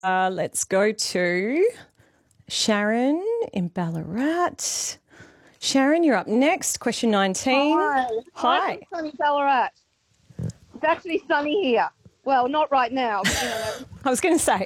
Let's go to Sharon in Ballarat. Sharon, you're up next. Question 19. Hi. Hi. From sunny Ballarat. It's actually sunny here. Well, not right now. But, I was going to say.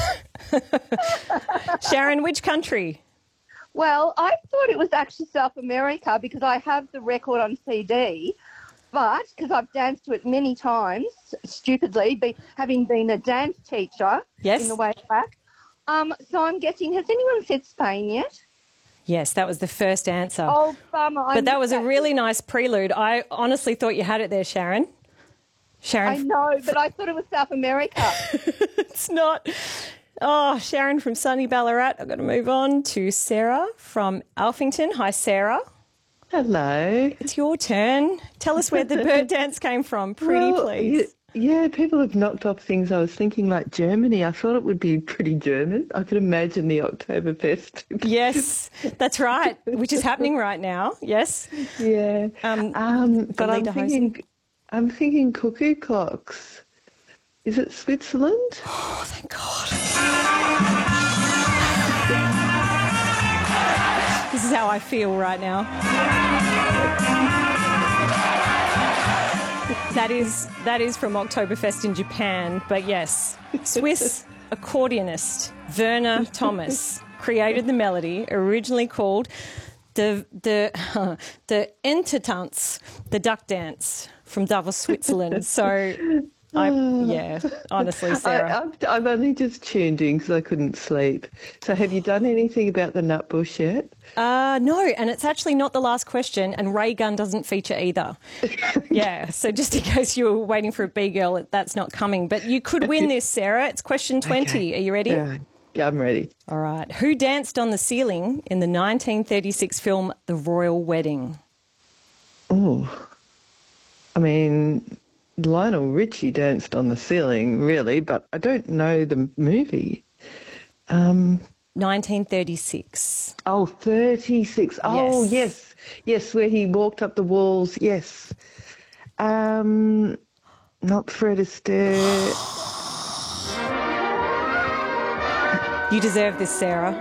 Sharon, which country? Well, I thought it was actually South America because I have the record on CD, but because I've danced to it many times, stupidly, having been a dance teacher Yes. in the way back. So I'm guessing, has anyone said Spain yet? Yes, that was the first answer. Oh, bummer. But that was a really nice prelude. I honestly thought you had it there, Sharon. Sharon. I know, but I thought it was South America. It's not. Oh, Sharon from sunny Ballarat. I've got to move on to Sarah from Alphington. Hi, Sarah. Hello. It's your turn. Tell us where the bird dance came from, please. Yeah, people have knocked off things. I was thinking like Germany. I thought it would be pretty German. I could imagine the Oktoberfest. Yes, that's right, which is happening right now. Yes. Yeah. But I'm thinking cuckoo clocks. Is it Switzerland? Oh, thank God. This is how I feel right now. That is from Oktoberfest in Japan, but yes, Swiss accordionist Werner Thomas created the melody, originally called the Entertanz, the duck dance from Davos, Switzerland. So, honestly, Sarah. I've only just tuned in because I couldn't sleep. So have you done anything about the nutbush yet? No, and it's actually not the last question, and Ray Gun doesn't feature either. Yeah, so just in case you were waiting for a B-girl, that's not coming. But you could win this, Sarah. It's question 20. Okay. Are you ready? Yeah, I'm ready. All right. Who danced on the ceiling in the 1936 film The Royal Wedding? Oh, I mean, Lionel Richie danced on the ceiling, really, but I don't know the movie. 1936. Oh, 36. Oh, yes. Yes, where he walked up the walls. Yes. Not Fred Astaire. You deserve this, Sarah.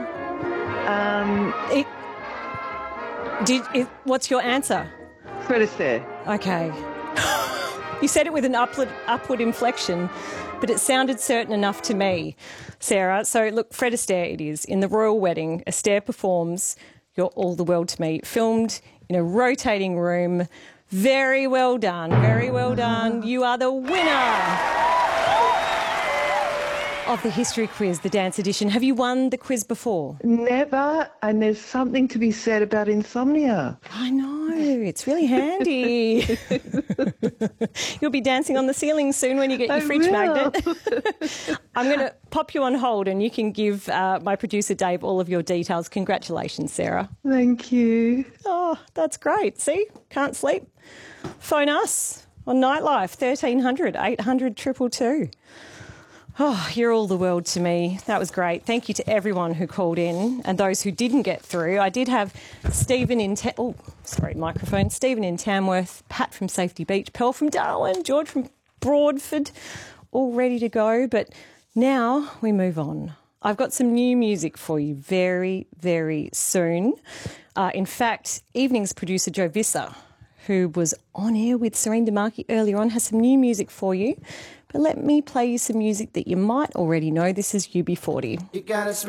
What's your answer? Fred Astaire. Okay. You said it with an upward inflection, but it sounded certain enough to me, Sarah. So, look, Fred Astaire it is. In The Royal Wedding, Astaire performs You're All the World to Me, filmed in a rotating room. Very well done, very well done. You are the winner of the history quiz, the dance edition. Have you won the quiz before? Never, and there's something to be said about insomnia. I know, it's really handy. You'll be dancing on the ceiling soon when you get your fridge magnet. I'm going to pop you on hold and you can give my producer Dave all of your details. Congratulations, Sarah. Thank you. Oh, that's great. See, can't sleep. Phone us on Nightlife, 1300 800 222. Oh, you're all the world to me. That was great. Thank you to everyone who called in and those who didn't get through. I did have Stephen in Stephen in Tamworth, Pat from Safety Beach, Pearl from Darwin, George from Broadford, all ready to go. But now we move on. I've got some new music for you very, very soon. In fact, evening's producer Joe Visser, who was on air with Serene DeMarchi earlier on, has some new music for you. But let me play you some music that you might already know. This is UB40.